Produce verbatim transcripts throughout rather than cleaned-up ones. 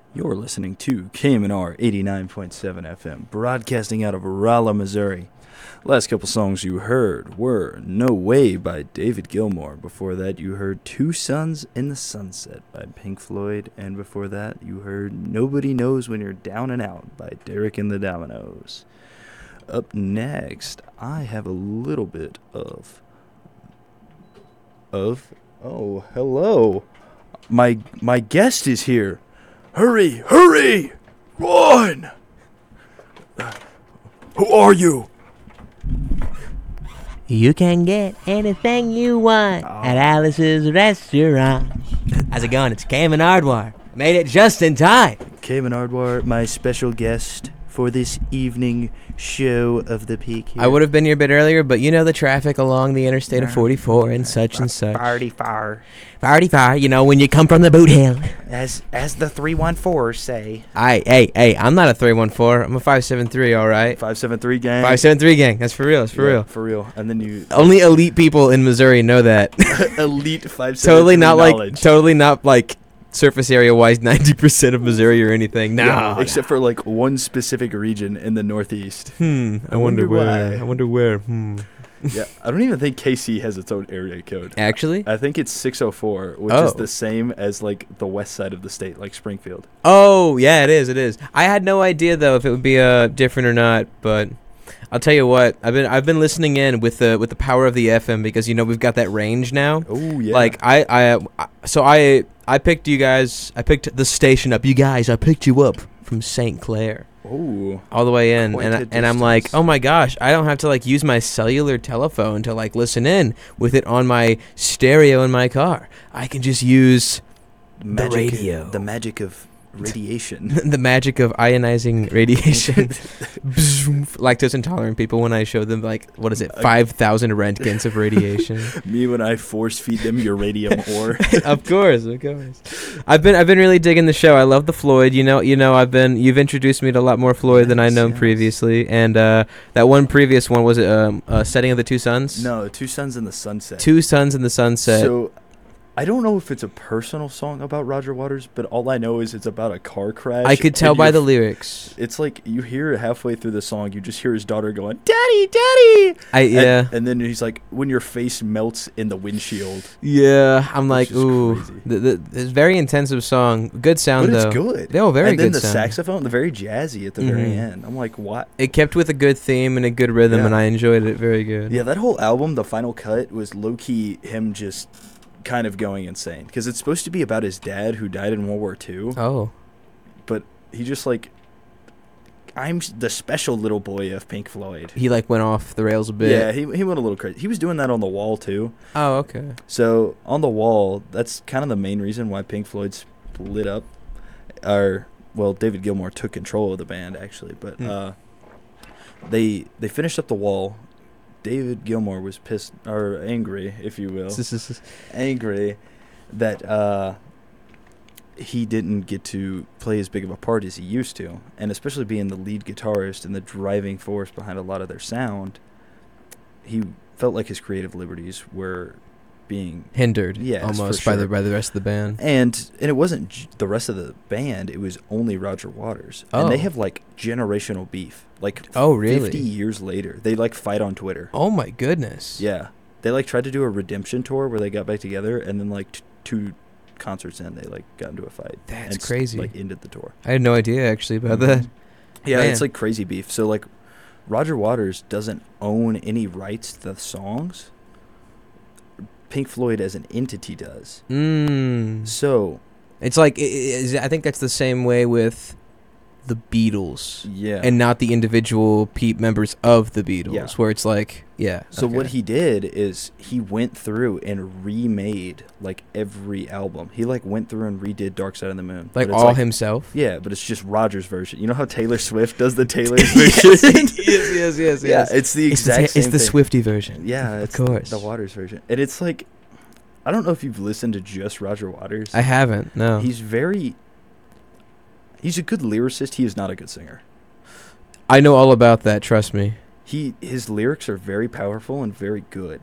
You're listening to K M N R eighty-nine point seven F M, broadcasting out of Rolla, Missouri. Last couple songs you heard were No Way by David Gilmour. Before that, you heard Two Suns in the Sunset by Pink Floyd. And before that, you heard Nobody Knows When You're Down and Out by Derek and the Dominoes. Up next, I have a little bit of... Of... Oh, hello. My, my guest is here. Hurry, hurry! Run! Who are you? You can get anything you want Oh. at Alice's restaurant. How's it going? It's Cam and Ardwar. Made it just in time. Kevin Ardwar, my special guest for this evening show of the Peak here. I would have been here a bit earlier, but you know the traffic along the Interstate of forty-four and such and such. Party far. Party far, you know, when you come from the boot hill. As as the three one fours say. I, hey, hey, I'm not a three one four. I'm a five seven three, all right? five seven three gang. five seven three gang. That's for real. That's for Yeah, real. For real. And then you... Only elite people in Missouri know that. Elite five seven three totally not knowledge. like, totally not like surface area wise ninety percent of Missouri or anything. No. Yeah, except for like one specific region in the Northeast. Hmm. I, I wonder, wonder where. why. I wonder where. Hmm. Yeah, I don't even think K C has its own area code. Actually? I think it's six oh four, which Oh. is the same as like the west side of the state, like Springfield. Oh, yeah, it is. It is. I had no idea though if it would be uh different or not, but I'll tell you what. I've been I've been listening in with the with the power of the F M because you know we've got that range now. Oh yeah. Like I I I- so I I picked you guys. I picked the station up. You guys, I picked you up from Saint Clair. oh, All the way in, Quite and a I, and I'm like, distance. oh my gosh, I don't have to like use my cellular telephone to like listen in with it on my stereo in my car. I can just use magic, radio. The magic of radiation. the magic of ionizing radiation. Bzoom. Lactose intolerant people, when I show them like what is it, five thousand Roentgens of radiation. Me when I force feed them uranium ore. Of course, of course. I've been I've been really digging the show. I love the Floyd. You know, you know, I've been you've introduced me to a lot more Floyd than I Yes, known yes. previously. And uh, that one previous one was it um, uh, Setting of the Two Suns. No, Two Suns in the Sunset. Two Suns in the Sunset. So, I don't know if it's a personal song about Roger Waters, but all I know is it's about a car crash. I could tell and by you're the f- lyrics. It's like you hear halfway through the song, you just hear his daughter going, "Daddy, Daddy!" I And- yeah And, then he's like, "When your face melts in the windshield." yeah. I'm like Which is ooh, crazy. the, the, it's a very intensive song. Good sound But though. it's good. Oh, very and then good the sound. saxophone, the very jazzy at the very Mhm. end. I'm like, what? It kept with a good theme and a good rhythm, Yeah. and I enjoyed it very good. Yeah, that whole album, the final cut, was low key him just kind of going insane because it's supposed to be about his dad who died in World War Two, Oh. but he just like, I'm s- the special little boy of Pink Floyd. He like went off the rails a bit. Yeah, he he went a little crazy. He was doing that on The Wall too. Oh, okay. So on The Wall, that's kind of the main reason why Pink Floyd split up. Or well, David Gilmour took control of the band actually, but Hmm. uh, they they finished up The Wall. David Gilmour was pissed or angry, if you will, This is- angry that uh, he didn't get to play as big of a part as he used to, and especially being the lead guitarist and the driving force behind a lot of their sound, he felt like his creative liberties were being hindered Yes, for almost by the sure. by the rest of the band. and and it wasn't j- the rest of the band, it was only Roger Waters. And they Oh. have like generational beef. Like Oh, really? fifty years later. They like fight on Twitter. Oh my goodness. Yeah. They like tried to do a redemption tour where they got back together and then like t- two concerts in they like got into a fight. That's and s- crazy. like ended the tour. I had no idea actually about that. Yeah, Man. it's like crazy beef. So like Roger Waters doesn't own any rights to the songs. Pink Floyd as an entity does. Mm. So It's like i- i- is- I think that's the same way with the Beatles, yeah. and not the individual pe- members of the Beatles, Yeah. where it's like, yeah. So what okay. he did is he went through and remade like every album. He like went through and redid Dark Side of the Moon. like But it's all himself. Yeah, but it's just Roger's version. You know how Taylor Swift does the Taylor's yes, version? yes, yes, yes, Yeah, yes. it's the It's the, exact ta- same it's the thing. Swifty version. Yeah, of it's course. the Waters version. And it's like, I don't know if you've listened to just Roger Waters. I haven't. No. He's very, he's a good lyricist. He is not a good singer. I know all about that. Trust me. He His lyrics are very powerful and very good.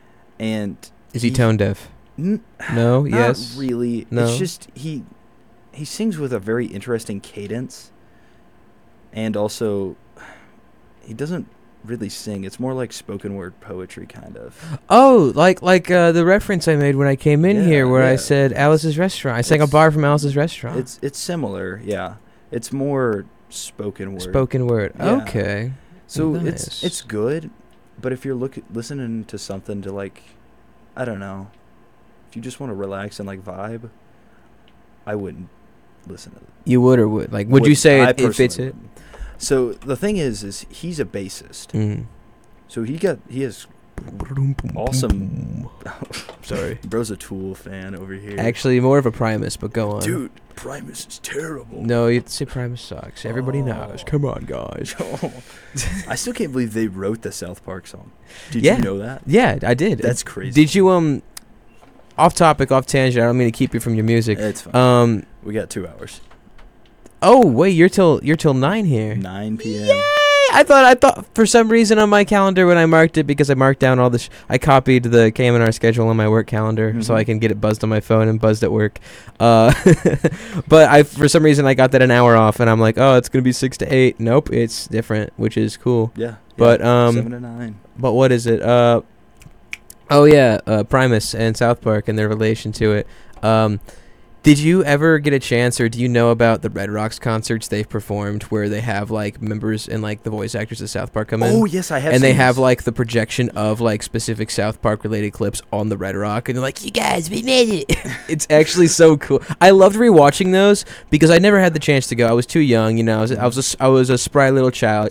And Is he He- tone deaf? n- No. not yes. really. No. It's just he he sings with a very interesting cadence, and also he doesn't really sing. It's more like spoken word poetry, kind of. Oh, like like uh, the reference I made when I came in Yeah, here, where I yeah. said Alice's Restaurant. I sang a It's- bar from Alice's Restaurant. It's it's similar, yeah. It's more spoken word. Spoken word. Yeah. Okay. So Nice. it's it's good, but if you're look listening to something to like, I don't know, if you just want to relax and like vibe, I wouldn't listen to it. You would or would? Like, would you say I it, it fits personally it? wouldn't. So the thing is, is he's a bassist. Mm. So he got he has awesome. Sorry. Bro's a Tool fan over here. Actually, more of a Primus, but go on. dude, Primus is terrible. No, you say Primus sucks. Everybody Oh. knows. Come on, guys. I still can't believe they wrote the South Park song. Did Yeah. you know that? Yeah, I did. That's crazy. Did you um? Off topic, off tangent. I don't mean to keep you from your music. It's fine. Um. we got two hours. Oh wait, you're till you're till nine here. nine p.m. Yay! I thought I thought for some reason on my calendar when I marked it, because I marked down all the sh- I copied the K M N R schedule on my work calendar so Mhm. I can get it buzzed on my phone and buzzed at work. Uh, but I for some reason I got that an hour off, and I'm like, oh, it's gonna be six to eight. Nope, it's different, which is cool. Yeah. But, yeah, um, seven to nine. But what is it? Uh, oh yeah, uh, Primus and South Park and their relation to it. Um, did you ever get a chance, or do you know about the Red Rocks concerts they've performed, where they have like members and like the voice actors of South Park come in? Oh yes, I have. And they seen have this. like the projection of like specific South Park related clips on the Red Rock, and they're like, "You guys, we made it!" It's actually so cool. I loved rewatching those because I never had the chance to go. I was too young, you know. I was I was a, s- I was a spry little child.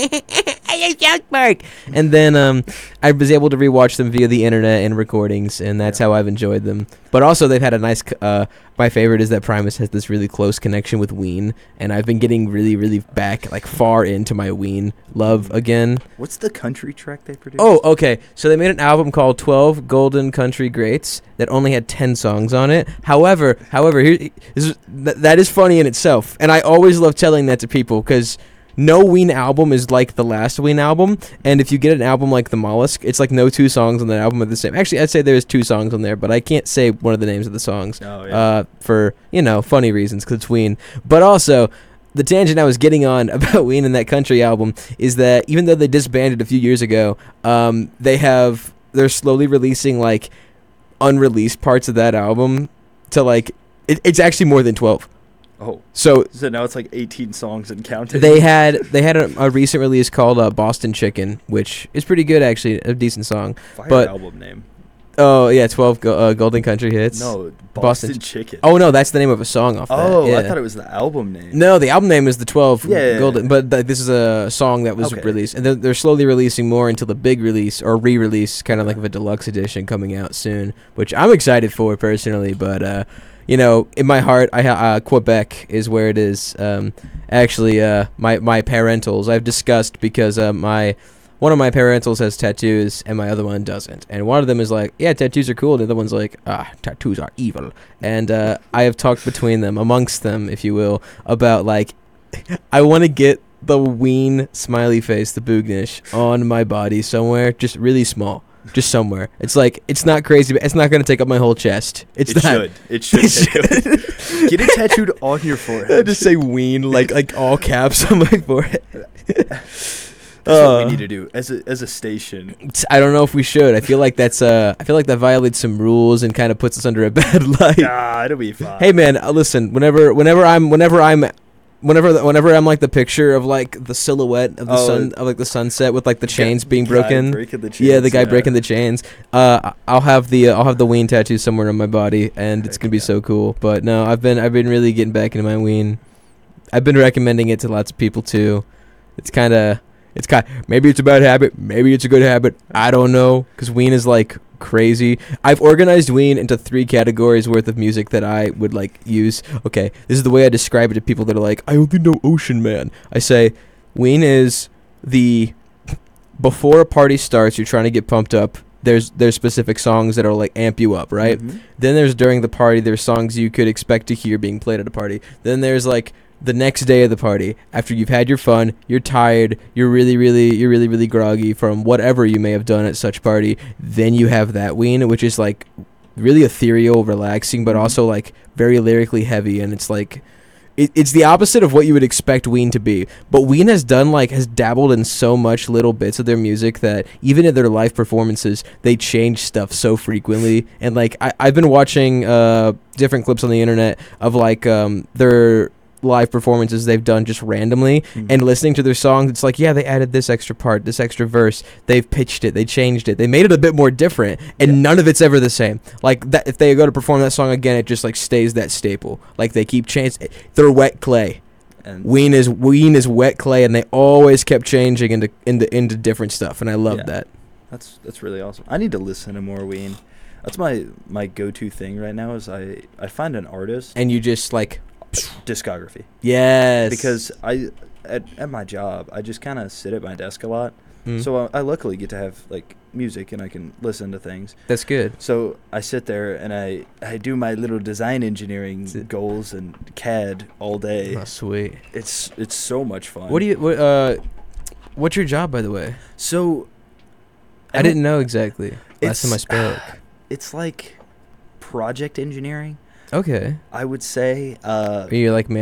I love South Park, and then um, I was able to rewatch them via the internet and recordings, and that's Yeah. how I've enjoyed them. But also, they've had a nice. c- Uh, my favorite is that Primus has this really close connection with Ween, and I've been getting really, really back, like far into my Ween love again. What's the country track they produced? Oh, okay. So they made an album called twelve Golden Country Greats that only had ten songs on it. However, however, here, this is, th- that is funny in itself, and I always love telling that to people because no Ween album is like the last Ween album, and if you get an album like The Mollusk, it's like no two songs on that album are the same. Actually, I'd say there's two songs on there, but I can't say one of the names of the songs Oh yeah. uh, for, you know, funny reasons, because it's Ween. But also, the tangent I was getting on about Ween and that country album is that even though they disbanded a few years ago, um, they have, they're slowly releasing, like, unreleased parts of that album to, like, it, it's actually more than twelve. oh, So so now it's like eighteen songs and counting. they had they had a, a recent release called uh, Boston Chicken, which is pretty good, actually, a decent song. Fire but- album name. Oh, yeah, twelve go, uh, Golden Country Hits. No, Boston Boston, Ch- Chicken. Oh, no, that's the name of a song off that. Oh, yeah. I thought it was the album name. No, the album name is the twelve Yeah, yeah, Golden, yeah. but th- this is a song that was Okay. released, and they're, they're slowly releasing more until the big release or re-release, kind of like of a deluxe edition coming out soon, which I'm excited for personally. But uh, you know, in my heart, I ha- uh, Quebec is where it is. Um, actually, uh, my my parentals I've discussed because uh, my one of my parentals has tattoos and my other one doesn't, and one of them is like, yeah, tattoos are cool, and the other one's like, ah, tattoos are evil. And uh, I have talked between them, amongst them, if you will, about like, I want to get the Ween smiley face, the Boognish, on my body somewhere, just really small, just somewhere. It's like, it's not crazy, but it's not gonna take up my whole chest. It's it not. should. It should. It take it. Get it tattooed on your I forehead. just say Ween, like like all caps on my forehead. That's what Uh, we need to do as a as a station. It's- I don't know if we should. I feel like that's uh, I feel like that violates some rules and kind of puts us under a bad light. Ah, it'll be fine. Hey man, uh, listen. Whenever, whenever I'm, whenever I'm, whenever, the, whenever I'm like the picture of like the silhouette of the Oh, sun, of like the sunset with like the Guy- chains being guy broken. breaking the Yeah, the chains, guy breaking the chains. Uh, I- I'll have the uh, I'll have the Ween tattoo somewhere on my body, and it's Heck gonna be yeah. so cool. But no, I've been I've been really getting back into my Ween. I've been recommending it to lots of people too. It's kind of it's kind maybe it's a bad habit, maybe it's a good habit. I don't know, because Ween is like crazy. I've organized Ween into three categories worth of music that I would like use. Okay, this is the way I describe it to people that are like, I only know Ocean Man. I say Ween is the before a party starts, you're trying to get pumped up. There's there's specific songs that'll like amp you up, right? Mhm. Then there's during the party, there's songs you could expect to hear being played at a party. Then there's like the next day of the party, after you've had your fun, you're tired, you're really, really, you're really, really groggy from whatever you may have done at such party. Then you have that Ween, which is like really ethereal, relaxing, but Mhm. also like very lyrically heavy, and it's like it, it's the opposite of what you would expect Ween to be. But Ween has done like has dabbled in so much little bits of their music that even in their live performances, they change stuff so frequently. And like I, I've been watching uh, different clips on the internet of like um, their live performances they've done just randomly, mm-hmm. and listening to their songs, it's like, yeah, they added this extra part, this extra verse, they've pitched it, they changed it, they made it a bit more different, and yeah. none of it's ever the same. Like that, if they go to perform that song again, it just like stays that staple. Like they keep changing. They're wet clay. And Ween is Ween is wet clay, and they always kept changing into into into different stuff, and I love yeah. that. That's that's really awesome. I need to listen to more Ween. That's my my go-to thing right now. Is I I find an artist and you just like. Discography. Yes. Because I at, at my job I just kind of sit at my desk a lot, mm. so I, I luckily get to have like music and I can listen to things. That's good. So I sit there and I I do my little design engineering goals and C A D all day. Oh, sweet. It's it's so much fun. What do you what uh what's your job, by the way? So I, I didn't know exactly last time I spoke. It's like project engineering. Okay. I would say. Uh, Are you like